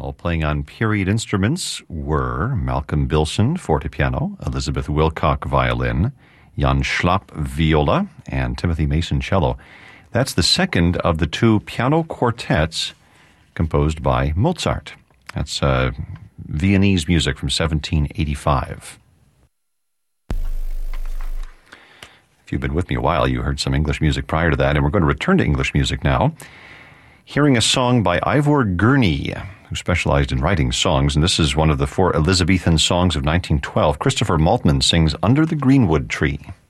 All playing on period instruments were Malcolm Bilson, fortepiano, Elizabeth Wilcock, violin, Jan Schlapp, viola, and Timothy Mason, cello. That's the second of the two piano quartets composed by Mozart. That's Viennese music from 1785. If you've been with me a while, you heard some English music prior to that, and we're going to return to English music now, hearing a song by Ivor Gurney, who specialized in writing songs, and this is one of the 4 Elizabethan songs of 1912. Christopher Maltman sings Under the Greenwood Tree.